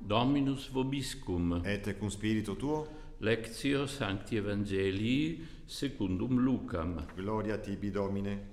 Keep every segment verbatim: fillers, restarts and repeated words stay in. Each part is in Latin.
Dominus vobiscum. Et cum spiritu tuo. Lectio Sancti Evangelii secundum Lucam. Gloria tibi, Domine.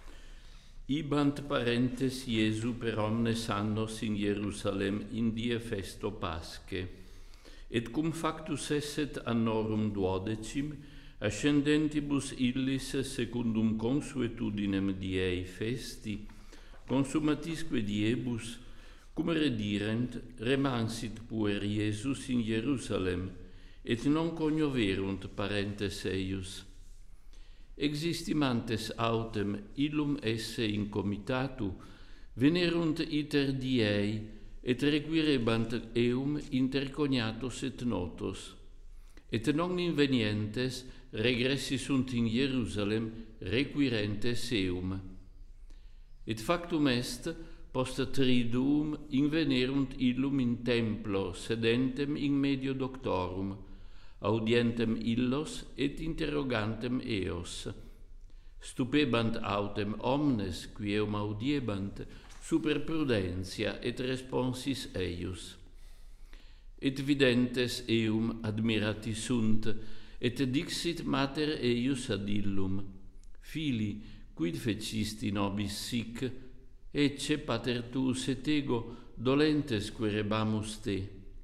Ibant parentes Iesu per omnes annos in Hierusalem in die festo Pasche. Et cum factus esset annorum duodecim, ascendentibus illis secundum consuetudinem diei festi, consumatisque diebus, cum redirent, remansit puer Iesus in Hierusalem, et non cognoverunt parentes eius. Existimantes autem illum esse in comitatu, venerunt iter diei, et requirebant eum intercognatos et notos. Et non invenientes regressi sunt in Hierusalem requirentes eum. Et factum est, post triduum invenerunt illum in templo sedentem in medio doctorum, audientem illos et interrogantem eos. Stupebant autem omnes qui eum audiebant super prudentia et responsis eius. Et videntes eum admirati sunt, et dixit mater eius ad illum: Fili, quid fecisti nobis sic? Ecce pater tuus et ego dolentes querebamus te.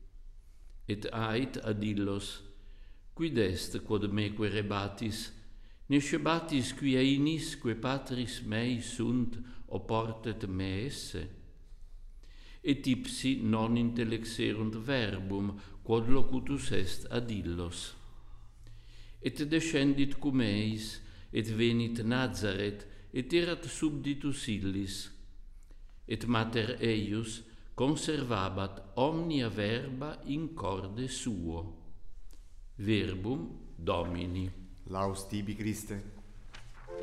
Et ait ad illos: Quid est quod me querebatis? Nescebatis quia inisque patris mei sunt, oportet me esse? Et ipsi non intellexerunt verbum, quod locutus est ad illos. Et descendit cum eis, et venit Nazaret, et erat subditus illis. Et mater eius conservabat omnia verba in corde suo. Verbum Domini. Laus tibi, Christe.